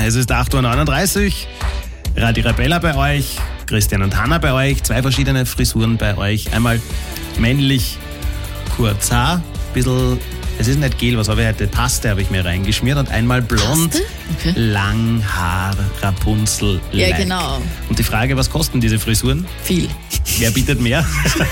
Es ist 8.39 Uhr. Radio Arabella bei euch, Christian und Hanna bei euch, 2 verschiedene Frisuren bei euch. Einmal männlich kurz Haar, bisschen, es ist nicht Gel, was habe ich heute? Paste habe ich mir reingeschmiert und einmal blond, Okay. Langhaar, Rapunzel, Ja, genau. Und die Frage, was kosten diese Frisuren? Viel. Wer bietet mehr?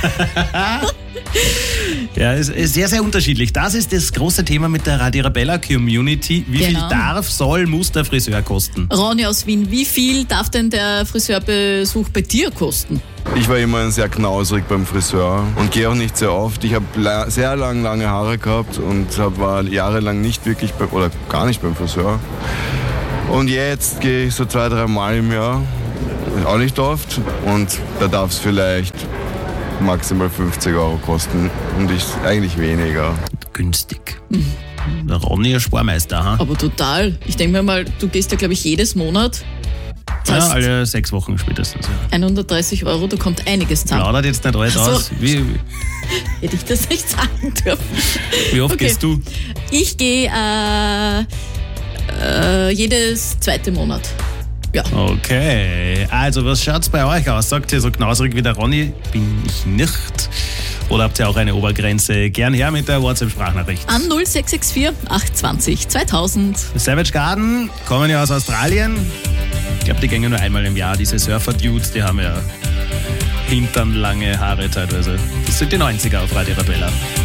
Ja, es ist sehr, sehr unterschiedlich. Das ist das große Thema mit der Radio Arabella Community. Wie viel darf, soll, muss der Friseur kosten? Ronny aus Wien, wie viel darf denn der Friseurbesuch bei dir kosten? Ich war immer sehr knausrig beim Friseur und gehe auch nicht sehr oft. Ich habe sehr lange Haare gehabt und war jahrelang nicht wirklich oder gar nicht beim Friseur. Und jetzt gehe ich so 2-3 Mal im Jahr, auch nicht oft. Und da darf es vielleicht maximal 50 € kosten und eigentlich weniger. Günstig. Der Ronny ist Sparmeister, ha? Aber total. Ich denke mir mal, du gehst ja, glaube ich, jedes Monat. Das Ja, heißt, alle 6 Wochen spätestens. Ja. 130 €, da kommt einiges zusammen. Plaudert jetzt nicht alles Ach so. aus. Wie Hätte ich das nicht sagen dürfen. oft gehst du? Ich gehe jedes 2. Monat. Ja. Okay, also was schaut's bei euch aus? Sagt ihr so knausrig wie der Ronny? Bin ich nicht. Oder habt ihr auch eine Obergrenze? Gern her mit der WhatsApp-Sprachnachricht. An 0664 820 2000. Savage Garden kommen ja aus Australien. Ich glaube, die gehen nur einmal im Jahr. Diese Surfer-Dudes, die haben ja hinternlange Haare teilweise. Das sind die 90er auf Radio Arabella.